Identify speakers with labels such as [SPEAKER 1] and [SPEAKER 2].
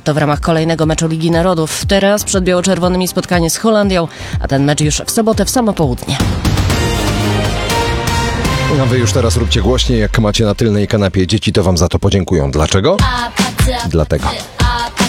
[SPEAKER 1] To w ramach kolejnego meczu Ligi Narodów. Teraz przed biało-czerwonymi spotkanie z Holandią, a ten mecz już w sobotę w samo południe.
[SPEAKER 2] A wy już teraz róbcie głośniej, jak macie na tylnej kanapie dzieci, to wam za to podziękują. Dlaczego? Dlatego.